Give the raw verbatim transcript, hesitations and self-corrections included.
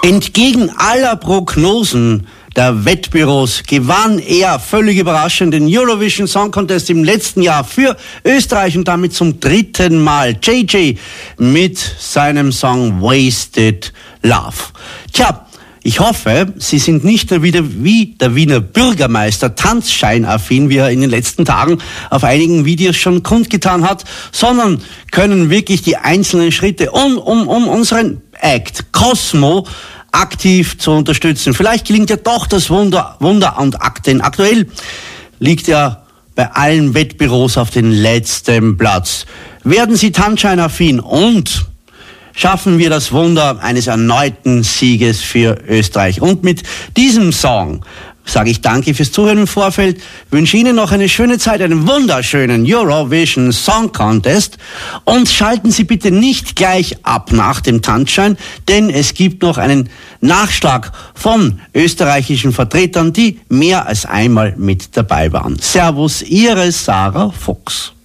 Entgegen aller Prognosen der Wettbüros gewann er völlig überraschend den Eurovision Song Contest im letzten Jahr für Österreich und damit zum dritten Mal. J J mit seinem Song Wasted Love. Tja, ich hoffe, Sie sind nicht nur wieder wie der Wiener Bürgermeister tanzscheinaffin, wie er in den letzten Tagen auf einigen Videos schon kundgetan hat, sondern können wirklich die einzelnen Schritte, um, um, um unseren Act Cosmo aktiv zu unterstützen. Vielleicht gelingt ja doch das Wunder, Wunder und Akt, denn aktuell liegt er bei allen Wettbüros auf den letzten Platz. Werden Sie tanzscheinaffin und schaffen wir das Wunder eines erneuten Sieges für Österreich. Und mit diesem Song sage ich danke fürs Zuhören im Vorfeld, wünsche Ihnen noch eine schöne Zeit, einen wunderschönen Eurovision Song Contest und schalten Sie bitte nicht gleich ab nach dem Tanzschein, denn es gibt noch einen Nachschlag von österreichischen Vertretern, die mehr als einmal mit dabei waren. Servus, Ihre Sarah Fuchs.